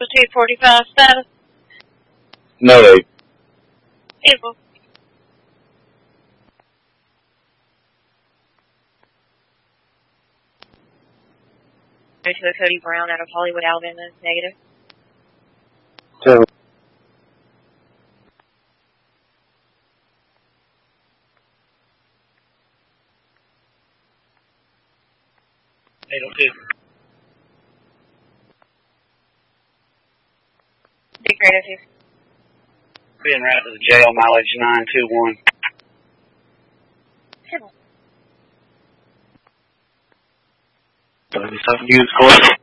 245 status. No. Able. To Cody Brown out of Hollywood, Alabama, negative. So. 802. Big radio 2. Being routed to the jail, mileage 921. Able. So, used course.